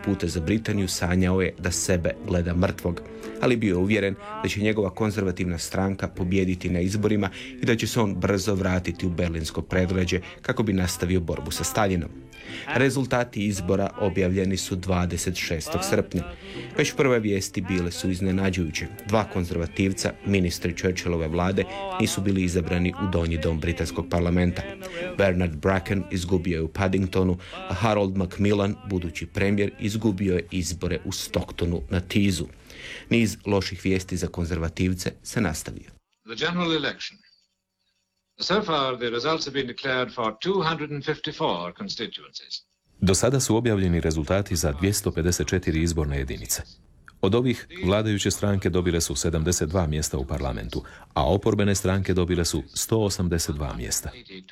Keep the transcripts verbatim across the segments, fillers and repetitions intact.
puta za Britaniju sanjao je da sebe gleda mrtvog, ali bio je uvjeren da će njegova konzervativna stranka pobijediti na izborima i da će se on brzo vratiti u berlinsko predgrađe kako bi nastavio borbu sa Staljinom. Rezultati izbora objavljeni su dvadeset šestog srpnja. Već prve vijesti bile su iznenađujuće. Dva konzervativca, ministri Churchillove vlade, nisu bili izabrani u donji dom britanskog parlamenta. Bernard Bracken izgubio je u Paddingtonu, a Harold Macmillan, budući premijer, izgubio je izbore u Stocktonu na Teesu. Niz loših vijesti za konzervativce se nastavio. The general election. So far, the results have been declared for two hundred fifty-four constituencies. Do sada su objavljeni rezultati za dvjesto pedeset četiri izborne jedinice. Od ovih vladajuće stranke dobile su sedamdeset dva mjesta u parlamentu, a oporbene stranke dobile su sto osamdeset dva mjesta.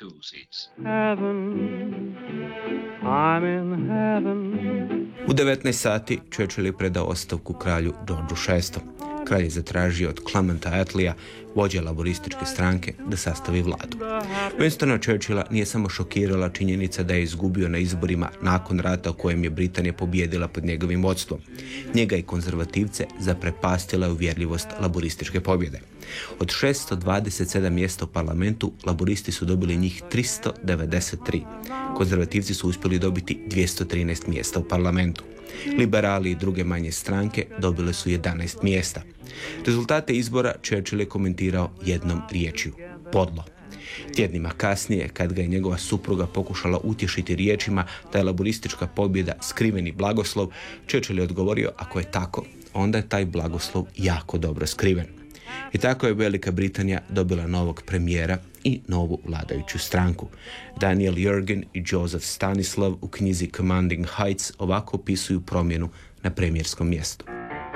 U devetnaest sati Churchill je predao ostavku kralju Georgeu šestom. Kralj je zatražio od Clementa Attleya, vođe laborističke stranke, da sastavi vladu. Winstona Churchilla nije samo šokirala činjenica da je izgubio na izborima nakon rata u kojem je Britanija pobijedila pod njegovim vodstvom. Njega i konzervativce zaprepastila je uvjerljivost laborističke pobjede. Od šesto dvadeset sedam mjesta u parlamentu, laboristi su dobili njih tristo devedeset tri. Konzervativci su uspjeli dobiti dvjesto trinaest mjesta u parlamentu. Liberali i druge manje stranke dobile su jedanaest mjesta. Rezultate izbora Churchill je komentirao jednom riječju: podlo. Tjednima kasnije, kad ga je njegova supruga pokušala utješiti riječima da je laboristička pobjeda skriveni blagoslov, Churchill je odgovorio: ako je tako, onda je taj blagoslov jako dobro skriven. I tako je Velika Britanija dobila novog premijera i novu vladajuću stranku. Daniel Jurgen i Joseph Stanislav u knjizi Commanding Heights ovako opisuju promjenu na premijerskom mjestu.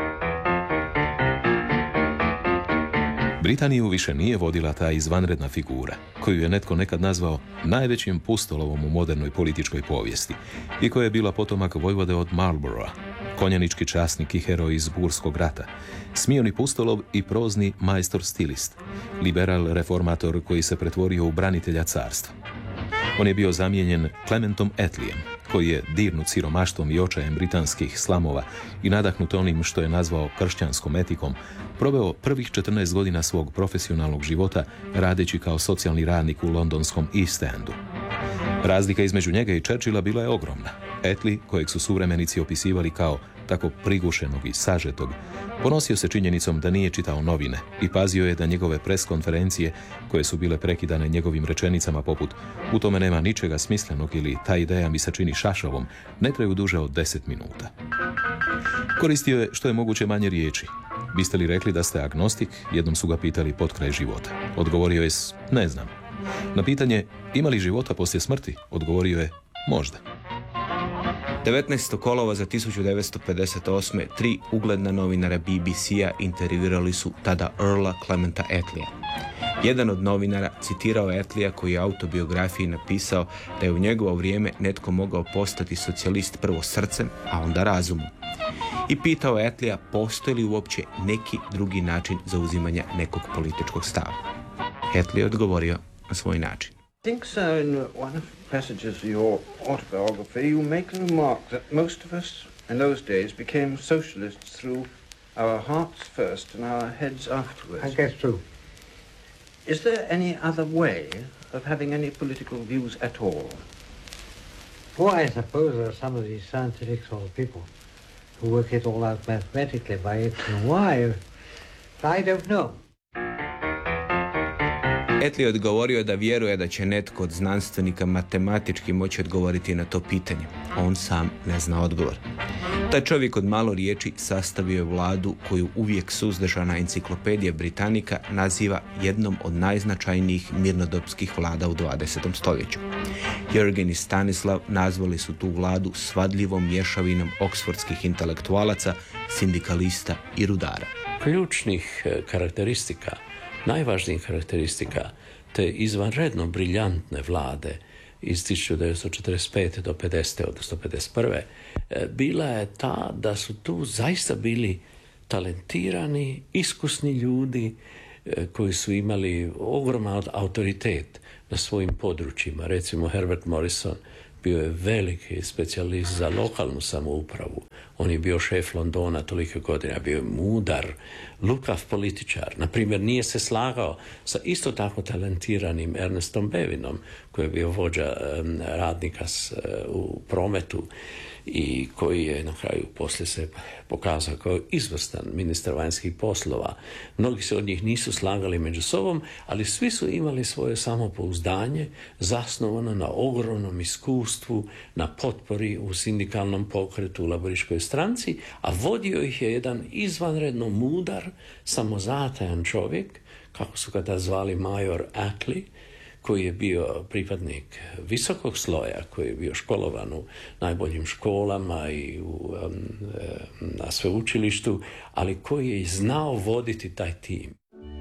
Britaniju više nije vodila ta izvanredna figura, koju je netko nekad nazvao najvećim pustolovom u modernoj političkoj povijesti i koja je bila potomak vojvode od Marlborougha, konjanički časnik i heroj iz Burskog rata, smioni pustolov i prozni majstor stilist, liberal reformator koji se pretvorio u branitelja carstva. On je bio zamijenjen Clementom Attleem, koji je dirnut siromaštvom i očajem britanskih slamova i nadahnut onim što je nazvao kršćanskom etikom, proveo prvih četrnaest godina svog profesionalnog života radeći kao socijalni radnik u londonskom East Endu. Razlika između njega i Churchilla bila je ogromna. Attlee, kojeg su suvremenici opisivali kao tako prigušenog i sažetog, ponosio se činjenicom da nije čitao novine i pazio je da njegove pres konferencije, koje su bile prekidane njegovim rečenicama poput "u tome nema ničega smislenog" ili "ta ideja mi se čini šašavom", ne traju duže od deset minuta. Koristio je što je moguće manje riječi. "Biste li rekli da ste agnostik?" jednom su ga pitali pod kraj života. Odgovorio je s "ne znam". Na pitanje "ima li života poslije smrti?" odgovorio je "možda". devetnaestog kolovoza tisuću devetsto pedeset osme tri ugledna novinara B B C-a intervjuirali su tada Earla Clementa Attleya. Jedan od novinara citirao je Attleya koji je u autobiografiji napisao da je u njegovo vrijeme netko mogao postati socijalist prvo srcem, a onda razumom. I pitao je Attleya postoji li uopće neki drugi način zauzimanja nekog političkog stava. Attlee je odgovorio na svoj način. I think so. In one of the passages of your autobiography, you make the remark that most of us in those days became socialists through our hearts first and our heads afterwards. I guess true. Is there any other way of having any political views at all? Well, I suppose there are some of these scientific sort of people who work it all out mathematically by X and Y. I don't know. Attlee je odgovorio da vjeruje da će netko od znanstvenika matematički moći odgovoriti na to pitanje. On sam ne zna odgovor. Taj čovjek od malo riječi sastavio je vladu koju uvijek suzdržana enciklopedija Britanika naziva jednom od najznačajnijih mirnodopskih vlada u dvadesetom stoljeću. Jurgen i Stanislav nazvali su tu vladu svadljivom mješavinom oksfordskih intelektualaca, sindikalista i rudara. Ključnih karakteristika, najvažnijih karakteristika te izvanredno briljantne vlade iz tisuću devetsto četrdeset pete do pedesete, odnosno pedeset prve bila je ta da su tu zaista bili talentirani, iskusni ljudi koji su imali ogroman autoritet na svojim područjima. Recimo Herbert Morrison bio je veliki specijalist za lokalnu samoupravu. On je bio šef Londona toliko godina, bio je mudar, lukav političar. Naprimjer, nije se slagao sa isto tako talentiranim Ernestom Bevinom, koji je bio vođa um, radnika s, uh, u prometu i koji je na kraju poslije se pokazao kao izvrstan ministar vanjskih poslova. Mnogi se od njih nisu slagali među sobom, ali svi su imali svoje samopouzdanje zasnovano na ogromnom iskustvu, na potpori u sindikalnom pokretu u laborističkoj stranci, a vodio ih je jedan izvanredno mudar, samozatajan čovjek, kako su ga da zvali major Attlee, koji je bio pripadnik visokog sloja, koji je bio školovan u najboljim školama i u, um, na sveučilištu, ali koji je znao voditi taj tim.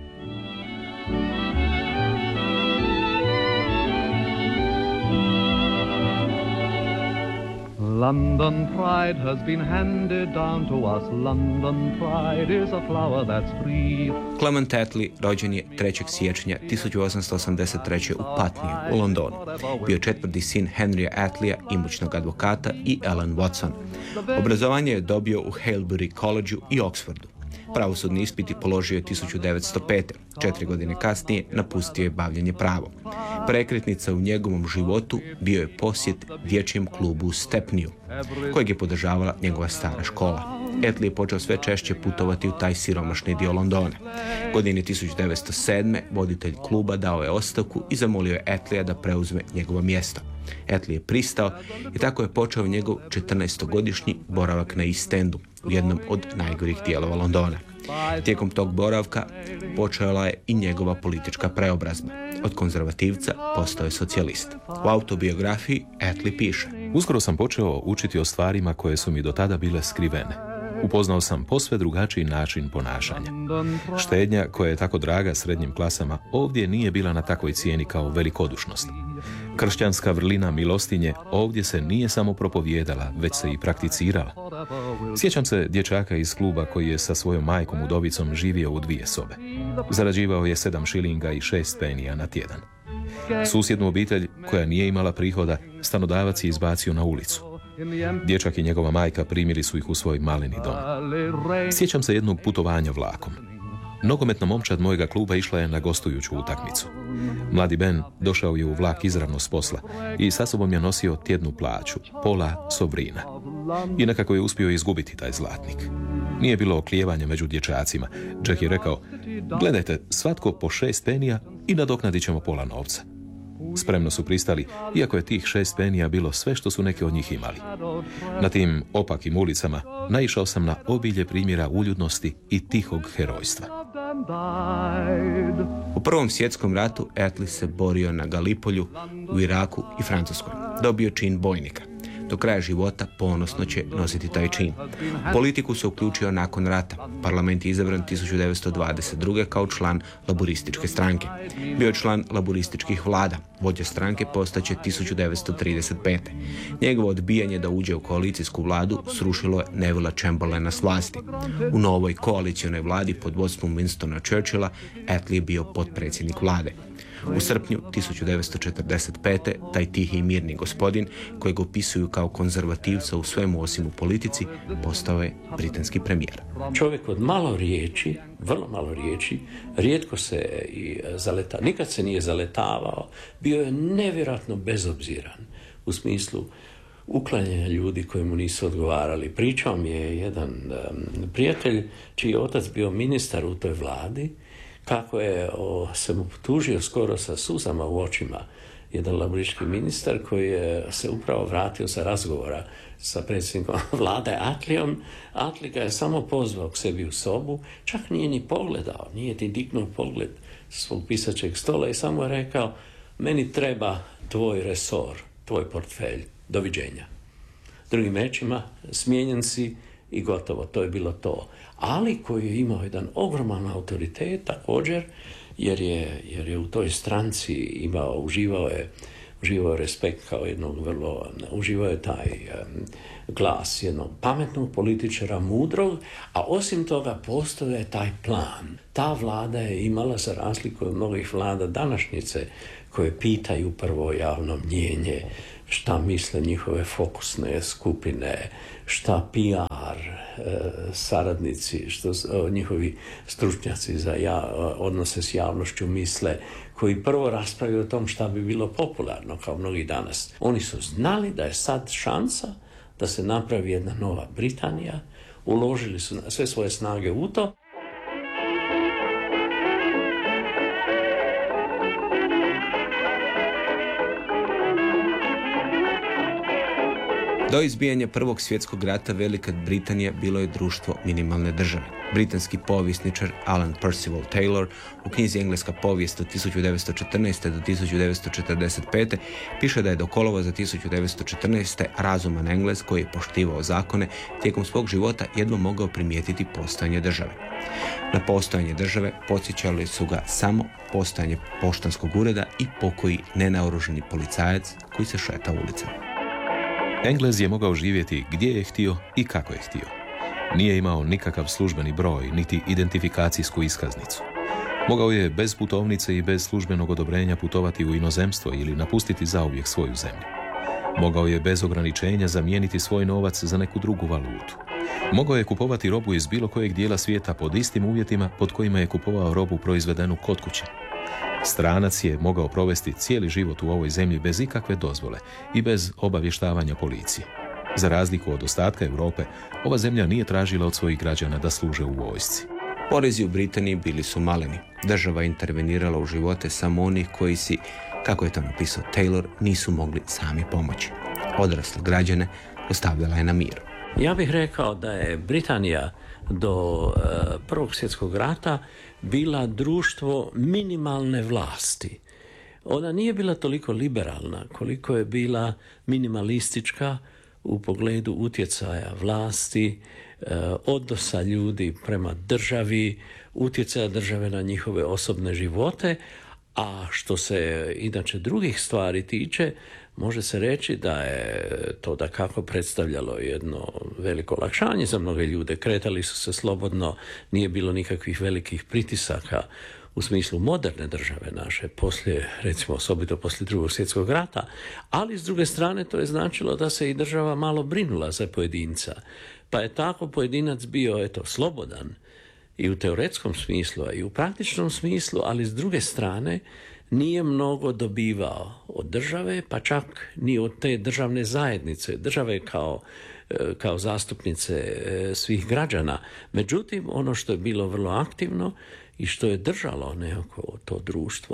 London pride has been handed down to us. London pride is a flower that's free. Clement Attlee rođen je trećeg siječnja tisuću osamsto osamdeset treće. u Putneyu u Londonu. Bio je četvrti sin Henrya Attleeja, imućnog advokata, i Ellen Watson. Obrazovanje je dobio u Haileybury Collegeu i Oxfordu. Pravosudni ispit položio je tisuću devetsto pete. Četiri godine kasnije napustio je bavljenje pravom. Prekretnica u njegovom životu bio je posjet dječjem klubu u Stepneyu, kojeg je podržavala njegova stara škola. Attlee je počeo sve češće putovati u taj siromašni dio Londona. Godine tisuću devetsto sedme. voditelj kluba dao je ostavku i zamolio je Attleeja da preuzme njegovo mjesto. Attlee je pristao i tako je počeo njegov četrnaestogodišnji boravak na East Endu, u jednom od najgorih dijelova Londona. Tijekom tog boravka počela je i njegova politička preobrazba. Od konzervativca postao je socijalist. U autobiografiji Attlee piše: Uskoro sam počeo učiti o stvarima koje su mi do tada bile skrivene. Upoznao sam posve drugačiji način ponašanja. Štednja, koja je tako draga srednjim klasama, ovdje nije bila na takvoj cijeni kao velikodušnost. Kršćanska vrlina milostinje ovdje se nije samo propovijedala, već se i prakticirala. Sjećam se dječaka iz kluba koji je sa svojom majkom udovicom živio u dvije sobe. Zarađivao je sedam šilinga i šest penija na tjedan. Susjednu obitelj, koja nije imala prihoda, stanodavac je izbacio na ulicu. Dječak i njegova majka primili su ih u svoj maleni dom. Sjećam se jednog putovanja vlakom. Nogometna momčad mojega kluba išla je na gostujuću utakmicu. Mladi Ben došao je u vlak izravno s posla i sa sobom je nosio tjednu plaću, pola sovrina. I nekako je uspio izgubiti taj zlatnik. Nije bilo oklijevanja među dječacima. Jack je rekao: gledajte, svatko po šest penija i nadoknadit ćemo pola novca. Spremno su pristali, iako je tih šest penija bilo sve što su neki od njih imali. Na tim opakim ulicama naišao sam na obilje primjera uljudnosti i tihog herojstva. U Prvom svjetskom ratu Attlee se borio na Galipolju, u Iraku i Francuskoj. Dobio čin bojnika. Do kraja života ponosno će nositi taj čin. U politiku se uključio nakon rata. Parlament je izabran tisuću devetsto dvadeset druge. kao član laborističke stranke. Bio je član laborističkih vlada. Vođa stranke postaće tisuću devetsto trideset pete. Njegovo odbijanje da uđe u koalicijsku vladu srušilo je Nevilla Chamberlaina s vlasti. U novoj koalicionoj vladi pod vodstvom Winstona Churchilla Attlee je bio potpredsjednik vlade. U srpnju tisuću devetsto četrdeset pete. taj tihi i mirni gospodin, kojeg opisuju kao konzervativca u svemu osim u politici, postao je britanski premijer. Čovjek od malo riječi, vrlo malo riječi, rijetko se i zaleta, nikad se nije zaletavao, bio je nevjerojatno bezobziran u smislu uklanjanja ljudi koji mu nisu odgovarali. Pričao mi je jedan um, prijatelj čiji je otac bio ministar u toj vladi, kako je o, se mu tužio skoro sa suzama u očima jedan laboristički ministar koji je se upravo vratio sa razgovora sa predsjednikom vlade Attleeom. Attlee ga je samo pozvao k sebi u sobu, čak nije ni pogledao, nije ti dignuo pogled s svog pisačeg stola i samo je rekao: meni treba tvoj resor, tvoj portfelj, doviđenja. Drugim rečima, smijenjen si i gotovo, to je bilo to. Ali koji je imao jedan ogroman autoritet također, jer je, jer je u toj stranci imao, uživao je, uživao je respekt kao jednog vrlo, uživao je taj um, glas jednog pametnog političara, mudrog, a osim toga postoje taj plan. Ta vlada je imala, za razliku od mnogih vlada današnjice, koje pitaju prvo javno mnjenje, šta misle njihove fokusne skupine, šta P saradnici, što njihovi stručnjaci za ja, odnose s javnošću misle, koji prvo raspravljaju o tom šta bi bilo popularno, kao mnogi danas. Oni su znali da je sad šansa da se napravi jedna nova Britanija, uložili su sve svoje snage u to. Do izbijanja Prvog svjetskog rata Velika Britanija bilo je društvo minimalne države. Britanski povjesničar Alan Percival Taylor u knjizi Engleska povijest od tisuću devetsto četrnaeste do tisuću devetsto četrdeset pete piše da je do kolovoza tisuću devetsto četrnaeste razuman Englez koji je poštivao zakone tijekom svog života jedva mogao primijetiti postojanje države. Na postojanje države podsjećali su ga samo postojanje poštanskog ureda i pokoji nenaoružani policajac koji se šeta ulicama. Englez je mogao živjeti gdje je htio i kako je htio. Nije imao nikakav službeni broj, niti identifikacijsku iskaznicu. Mogao je bez putovnice i bez službenog odobrenja putovati u inozemstvo ili napustiti zauvijek svoju zemlju. Mogao je bez ograničenja zamijeniti svoj novac za neku drugu valutu. Mogao je kupovati robu iz bilo kojeg dijela svijeta pod istim uvjetima pod kojima je kupovao robu proizvedenu kod kuće. Stranac je mogao provesti cijeli život u ovoj zemlji bez ikakve dozvole i bez obavještavanja policije. Za razliku od ostatka Europe, ova zemlja nije tražila od svojih građana da služe u vojsci. Porezi u Britaniji bili su maleni. Država intervenirala u živote samo onih koji si, kako je to napisao Taylor, nisu mogli sami pomoći. Odrasle građane ostavljala je na miru. Ja bih rekao da je Britanija do uh, Prvog svjetskog rata bila društvo minimalne vlasti. Ona nije bila toliko liberalna koliko je bila minimalistička u pogledu utjecaja vlasti, uh, odnosa ljudi prema državi, utjecaja države na njihove osobne živote, a što se inače drugih stvari tiče, može se reći da je to da kako predstavljalo jedno veliko olakšanje za mnoge ljude. Kretali su se slobodno, nije bilo nikakvih velikih pritisaka u smislu moderne države naše, poslije, recimo osobito poslije Drugog svjetskog rata, ali s druge strane to je značilo da se i država malo brinula za pojedinca. Pa je tako pojedinac bio, eto, slobodan i u teoretskom smislu, a i u praktičnom smislu, ali s druge strane nije mnogo dobivao od države, pa čak ni od te državne zajednice, države kao, kao zastupnice svih građana. Međutim, ono što je bilo vrlo aktivno i što je držalo nekako to društvo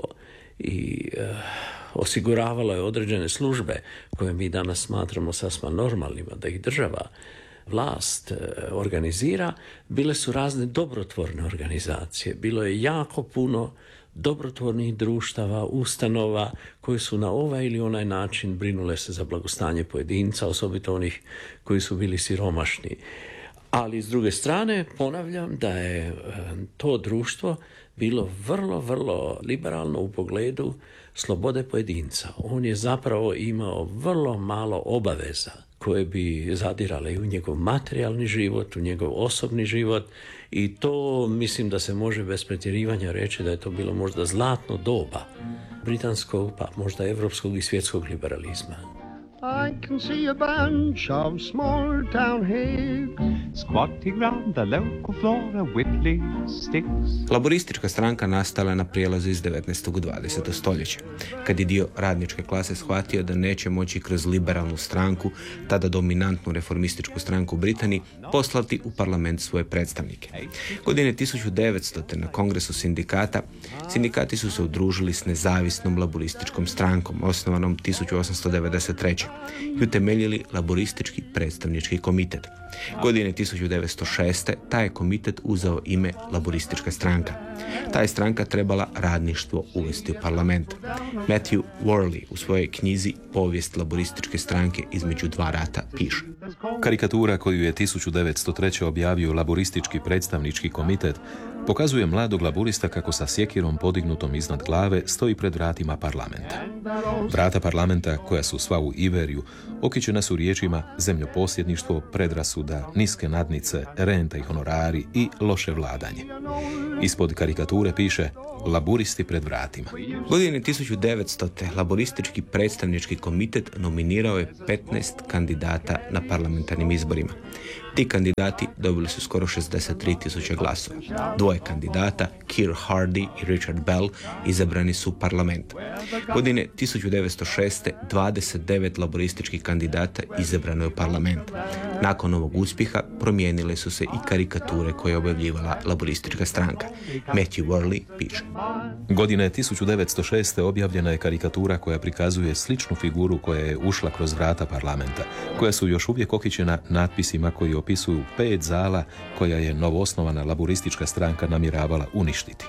i e, osiguravalo je određene službe koje mi danas smatramo sasma normalnima, da ih država vlast organizira, bile su razne dobrotvorne organizacije. Bilo je jako puno dobrotvornih društava, ustanova koje su na ovaj ili onaj način brinule se za blagostanje pojedinca, osobito onih koji su bili siromašni. Ali s druge strane, ponavljam da je to društvo bilo vrlo, vrlo liberalno u pogledu slobode pojedinca. On je zapravo imao vrlo malo obaveza koje bi zadirale i u njegov materijalni život, u njegov osobni život, i to mislim da se može bez pretjerivanja reći da je to bilo možda zlatno doba britanskog, pa možda evropskog i svjetskog liberalizma. I can see a bunch of small town hags squatting round the local floor of whittling sticks. Laboristička stranka nastala je na prijelazu iz devetnaestog u dvadeseto stoljeće, kad je dio radničke klase shvatio da neće moći kroz liberalnu stranku, tada dominantnu reformističku stranku u Britaniji, poslati u parlament svoje predstavnike. Godine tisuću devetstote na kongresu sindikata, sindikati su se udružili s nezavisnom laborističkom strankom, osnovanom tisuću osamsto devedeset treće i utemeljili laboristički predstavnički komitet. Godine tisuću devetsto šeste taj je komitet uzeo ime Laboristička stranka. Ta je stranka trebala radništvo uvesti u parlament. Matthew Worley u svojoj knjizi Povijest laborističke stranke između dva rata piše: Karikatura koju je tisuću devetsto treće objavio Laboristički predstavnički komitet pokazuje mladog laburista kako sa sjekirom podignutom iznad glave stoji pred vratima parlamenta. Vrata parlamenta, koja su sva u iveriju, okićena su riječima zemljoposjedništvo, predrasuda, niske nadnice, renta i honorari i loše vladanje. Ispod karikature piše Laburisti pred vratima. Godine tisuću devetstote Laboristički predstavnički komitet nominirao je petnaest kandidata na parlamentarnim izborima. Ti kandidati dobili su skoro šezdeset tri tisuće glasova. Dvoje kandidata, Keir Hardie i Richard Bell, izabrani su u parlament. Godine tisuću devetsto šeste. dvadeset devet laborističkih kandidata izabrano je u parlament. Nakon ovog uspjeha promijenile su se i karikature koje je objavljivala laboristička stranka. Matthew Worley piše: Godine tisuću devetsto šeste. objavljena je karikatura koja prikazuje sličnu figuru koja je ušla kroz vrata parlamenta, koja su još uvijek okićena natpisima koji opisuju pet zala koja je novoosnovana laboristička stranka namjeravala uništiti.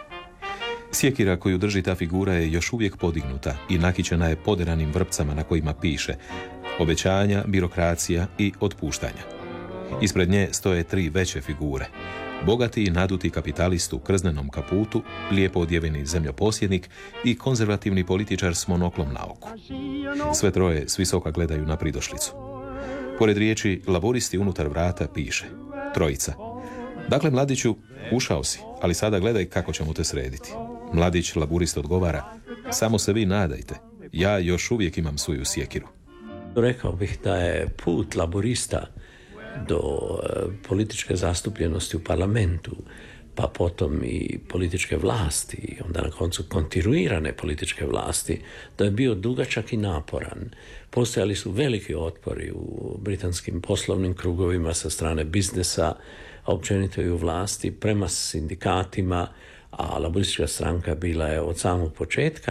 Sjekira koju drži ta figura je još uvijek podignuta i nakićena je poderanim vrpcama na kojima piše obećanja, birokracija i otpuštanja. Ispred nje stoje tri veće figure. Bogati i naduti kapitalist u krznenom kaputu, lijepo odjeveni zemljoposjednik i konzervativni političar s monoklom na oku. Sve troje s visoka gledaju na pridošlicu. Pored riječi laboristi unutar vrata piše trojica. Dakle, mladiću, ušao si, ali sada gledaj kako ćemo te srediti. Mladić laburist odgovara: samo se vi nadajte, ja još uvijek imam svoju sjekiru. Rekao bih da je put laborista do političke zastupljenosti u parlamentu, pa potom i političke vlasti, onda na koncu kontinuirane političke vlasti, da je bio dugačak i naporan. Postojali su veliki otpori u britanskim poslovnim krugovima sa strane biznesa, a općenito i u vlasti, prema sindikatima, a laboristička stranka bila je od samog početka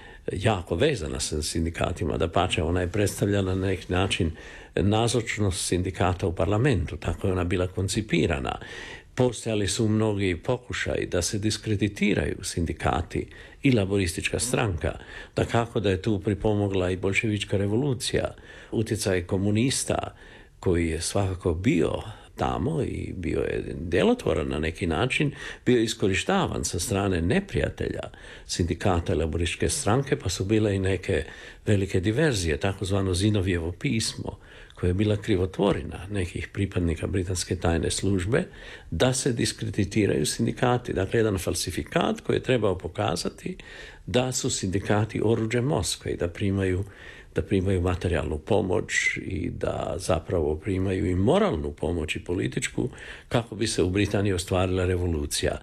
jako vezana sa sindikatima, da pače ona je predstavljala na neki način nazočnost sindikata u parlamentu, tako je ona bila koncipirana. Postojali su mnogi pokušaji da se diskreditiraju sindikati i laboristička stranka, da kako da je tu pripomogla i boljševička revolucija, utjecaj komunista koji je svakako bio tamo i bio je djelotvoran na neki način, bio je iskorištavan sa strane neprijatelja sindikata i laborističke stranke, pa su bile i neke velike diverzije, takozvano Zinovjevo pismo, koja je bila krivotvorina nekih pripadnika britanske tajne službe, da se diskreditiraju sindikati. Dakle, jedan falsifikat koji je trebao pokazati da su sindikati oruđe Moskve i da primaju da primaju materijalnu pomoć i da zapravo primaju i moralnu pomoć i političku kako bi se u Britaniji ostvarila revolucija.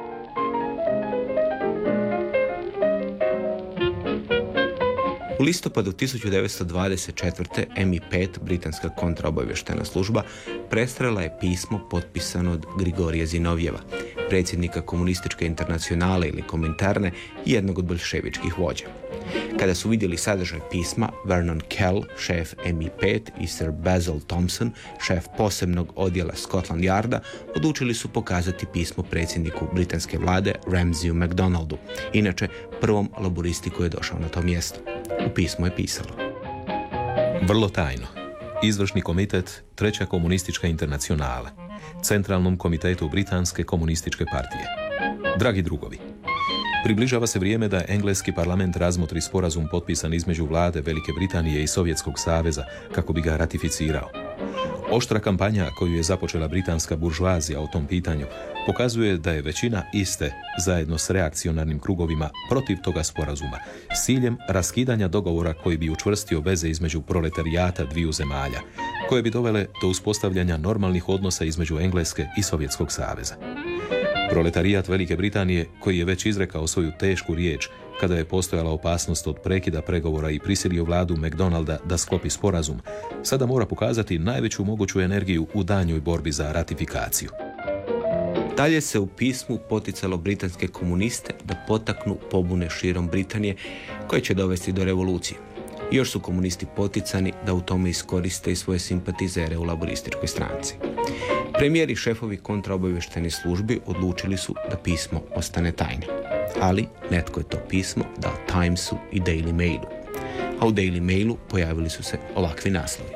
U listopadu tisuću devetsto dvadeset četvrte. M I pet, britanska kontraobavještajna služba, prestrela je pismo potpisano od Grigorija Zinovjeva, predsjednika komunističke internacionale ili Kominterne i jednog od boljševičkih vođa. Kada su vidjeli sadržaj pisma, Vernon Kell, šef M I pet, i Sir Basil Thompson, šef posebnog odjela Scotland Yarda, odlučili su pokazati pismo predsjedniku britanske vlade Ramsayu MacDonaldu, inače prvom laboristi koji je došao na to mjesto. U pismu je pisalo: vrlo tajno. Izvršni komitet Treća komunistička internacionala, Centralnom komitetu Britanske komunističke partije. Dragi drugovi, približava se vrijeme da engleski parlament razmotri sporazum potpisan između vlade Velike Britanije i Sovjetskog saveza kako bi ga ratificirao. Oštra kampanja koju je započela britanska buržoazija o tom pitanju pokazuje da je većina iste, zajedno s reakcionarnim krugovima, protiv toga sporazuma, s ciljem raskidanja dogovora koji bi učvrstio veze između proletarijata dviju zemalja, koje bi dovele do uspostavljanja normalnih odnosa između Engleske i Sovjetskog saveza. Proletarijat Velike Britanije, koji je već izrekao svoju tešku riječ kada je postojala opasnost od prekida pregovora i prisilio vladu MacDonalda da sklopi sporazum, sada mora pokazati najveću moguću energiju u daljnjoj borbi za ratifikaciju. Dalje se u pismu poticalo britanske komuniste da potaknu pobune širom Britanije koje će dovesti do revolucije. Još su komunisti poticani da u tome iskoriste i svoje simpatizere u laborističkoj stranci. Premijeri i šefovi kontraobavještajnih službi odlučili su da pismo ostane tajno. Ali netko je to pismo dao Timesu i Daily Mailu. A u Daily Mailu pojavili su se ovakvi naslovi: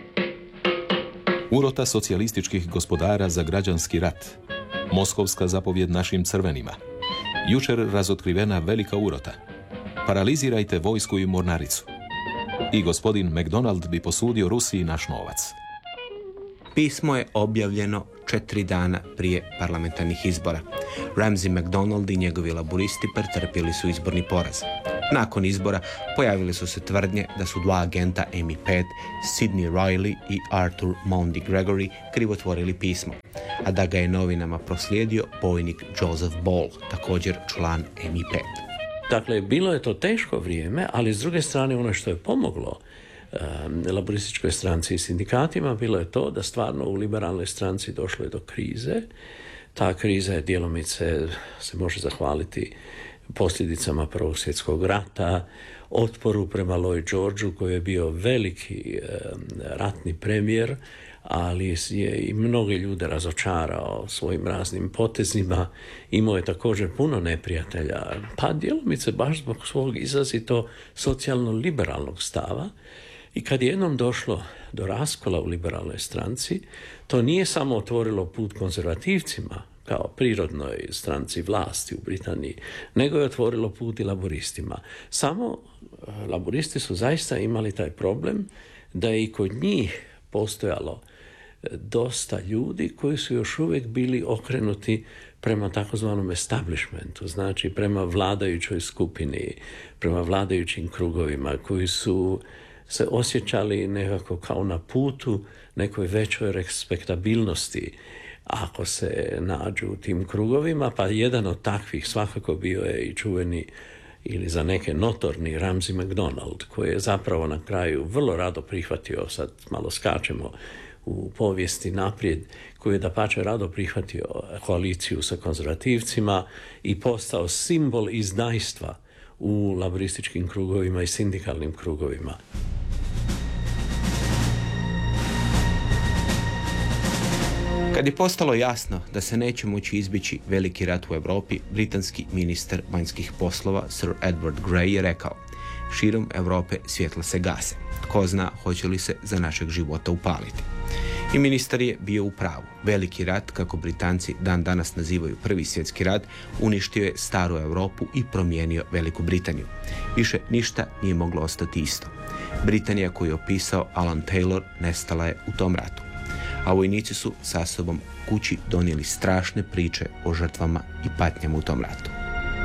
urota socijalističkih gospodara za građanski rat. Moskovska zapovjed našim crvenima. Jučer razotkrivena velika urota. Paralizirajte vojsku i mornaricu. I gospodin MacDonald bi posudio Rusiji naš novac. Pismo je objavljeno četiri dana prije parlamentarnih izbora. Ramsay MacDonald i njegovi laboristi pretrpjeli su izborni poraz. Nakon izbora pojavile su se tvrdnje da su dva agenta M I pet, Sidney Riley i Arthur Mondi Gregory, krivotvorili pismo, a da ga je novinama proslijedio bojnik Joseph Ball, također član M I pet. Dakle, bilo je to teško vrijeme, ali s druge strane ono što je pomoglo um, laborističkoj stranci i sindikatima bilo je to da stvarno u liberalnoj stranci došlo je do krize. Ta kriza je djelomice, se može zahvaliti posljedicama Prvog svjetskog rata, otporu prema Lloyd Georgeu koji je bio veliki um, ratni premijer, ali je i mnoge ljude razočarao svojim raznim potezima. Imao je također puno neprijatelja, pa djelomice baš zbog svog izrazito socijalno-liberalnog stava. I kad je jednom došlo do raskola u liberalnoj stranci, to nije samo otvorilo put konzervativcima, kao prirodnoj stranci vlasti u Britaniji, nego je otvorilo put i laboristima. Samo laboristi su zaista imali taj problem da je i kod njih postojalo dosta ljudi koji su još uvijek bili okrenuti prema takozvanom establishmentu, znači prema vladajućoj skupini, prema vladajućim krugovima, koji su se osjećali nekako kao na putu nekoj većoj respektabilnosti ako se nađu u tim krugovima, pa jedan od takvih svakako bio je i čuveni ili za neke notorni Ramsay MacDonald, koji je zapravo na kraju vrlo rado prihvatio, sad malo skačemo u povijesti naprijed, koji je dapače rado prihvatio koaliciju sa konzervativcima i postao simbol izdajstva u laborističkim krugovima i sindikalnim krugovima. Kad je postalo jasno da se neće moći izbjeći veliki rat u Europi, britanski ministar vanjskih poslova Sir Edward Grey je rekao: širom Europe svjetla se gase. Tko zna hoće li se za našeg života upaliti. I ministar je bio u pravu. Veliki rat, kako Britanci dan danas nazivaju Prvi svjetski rat, uništio je staru Europu i promijenio Veliku Britaniju. Više ništa nije moglo ostati isto. Britanija koju je opisao Alan Taylor nestala je u tom ratu. A vojnici su sa sobom kući donijeli strašne priče o žrtvama i patnjama u tom ratu.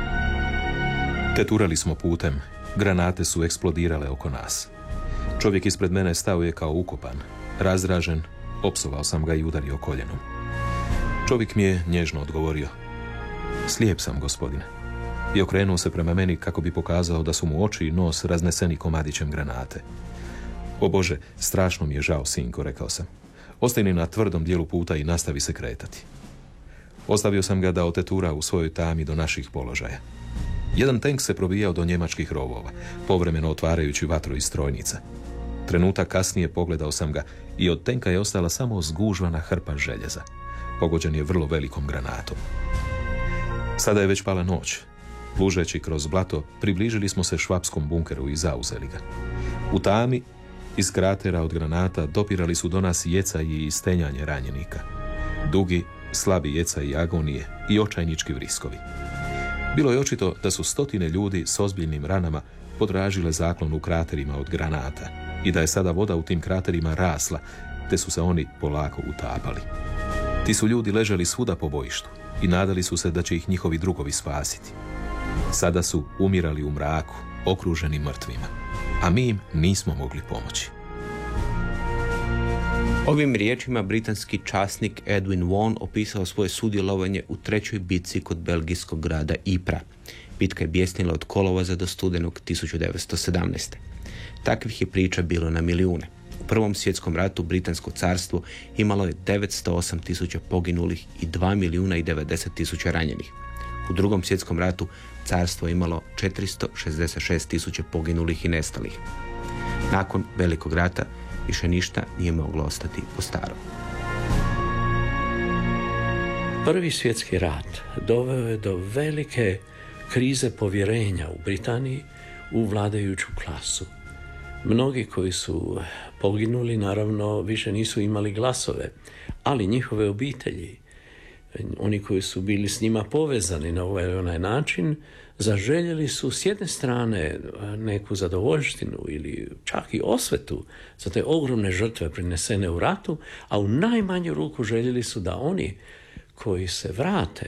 Teturali smo putem, granate su eksplodirale oko nas. Čovjek ispred mene stao je kao ukopan, razdražen, opsovao sam ga i udario koljenom. Čovjek mi je nježno odgovorio: slijep sam, gospodine. I okrenuo se prema meni kako bi pokazao da su mu oči i nos razneseni komadićem granate. O Bože, strašno mi je žao, sinko, rekao sam. Ostani na tvrdom dijelu puta i nastavi se kretati. Ostavio sam ga da otetura u svojoj tami do naših položaja. Jedan tank se probijao do njemačkih rovova, povremeno otvarajući vatru iz strojnica. Trenutak kasnije pogledao sam ga i od tenka je ostala samo zgužvana hrpa željeza. Pogođen je vrlo velikom granatom. Sada je već pala noć. Lužeći kroz blato, približili smo se švapskom bunkeru i zauzeli ga. U tami, iz kratera od granata, dopirali su do nas jecaji i stenjanje ranjenika. Dugi, slabi jecaji agonije i očajnički vriskovi. Bilo je očito da su stotine ljudi s ozbiljnim ranama potražile zaklon u kraterima od granata i da je sada voda u tim kraterima rasla, te su se oni polako utapali. Ti su ljudi ležali svuda po bojištu i nadali su se da će ih njihovi drugovi spasiti. Sada su umirali u mraku, okruženi mrtvima, a mi im nismo mogli pomoći. Ovim riječima britanski časnik Edwin Vaughan opisao svoje sudjelovanje u trećoj bitci kod belgijskog grada Ypres. Bitka je bjesnila od kolovoza do studenog tisuću devetsto sedamnaeste. Takvih je priča bilo na milijune. U Prvom svjetskom ratu Britansko carstvo imalo je devetsto osam tisuća poginulih i dva milijuna i devedeset tisuća ranjenih. U Drugom svjetskom ratu carstvo je imalo četiristo šezdeset šest tisuća poginulih i nestalih. Nakon Velikog rata više ništa nije moglo ostati po starom. Prvi svjetski rat doveo je do velike krize povjerenja u Britaniji u vladajuću klasu. Mnogi koji su poginuli, naravno, više nisu imali glasove, ali njihove obitelji, oni koji su bili s njima povezani na ovaj onaj način, zaželjeli su s jedne strane neku zadovoljštinu ili čak i osvetu za te ogromne žrtve prinesene u ratu, a u najmanju ruku željeli su da oni koji se vrate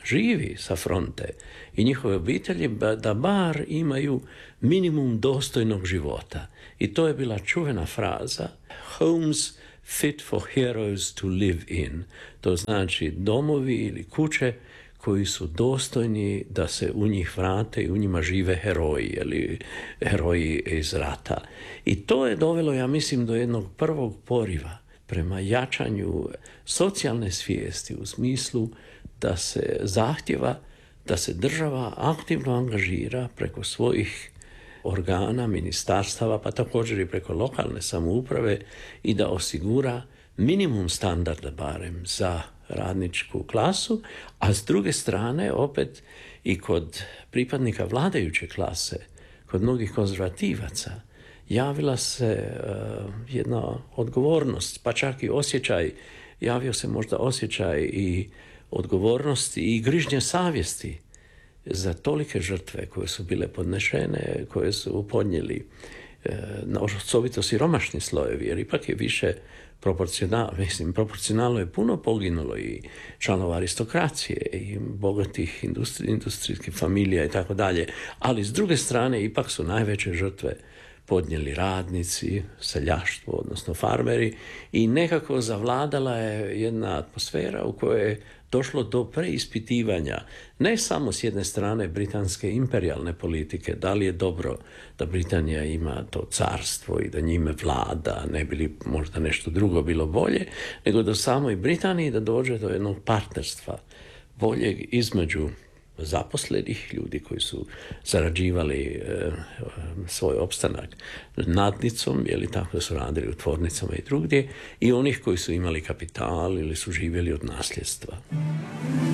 živi sa fronte i njihove obitelji da bar imaju minimum dostojnog života. I to je bila čuvena fraza homes fit for heroes to live in. To znači domovi ili kuće koji su dostojni da se u njih vrate i u njima žive heroji ili heroji iz rata. I to je dovelo, ja mislim, do jednog prvog poriva prema jačanju socijalne svijesti u smislu da se zahtjeva da se država aktivno angažira preko svojih organa, ministarstava, pa također i preko lokalne samouprave i da osigura minimum standarda barem za radničku klasu, a s druge strane opet i kod pripadnika vladajuće klase, kod mnogih konzervativaca, javila se uh, jedna odgovornost, pa čak i osjećaj, javio se možda osjećaj i odgovornosti i grižnje savjesti za tolike žrtve koje su bile podnešene, koje su podnijeli uh, na osobito siromašni slojevi, jer ipak je više proporcionalno, mislim, proporcionalno je puno poginulo i članova aristokracije i bogatih industri, industrijskih familija i tako dalje, ali s druge strane ipak su najveće žrtve podnijeli radnici, seljaštvo, odnosno farmeri i nekako zavladala je jedna atmosfera u kojoj je došlo do preispitivanja ne samo s jedne strane britanske imperijalne politike, da li je dobro da Britanija ima to carstvo i da njime vlada, ne bi li možda nešto drugo bilo bolje, nego do samoj Britaniji da dođe do jednog partnerstva boljeg između zaposlenih ljudi koji su zarađivali e, svoj opstanak nadnicom, ili tako da su radili u tvornicama i drugdje, i onih koji su imali kapital ili su živjeli od nasljedstva.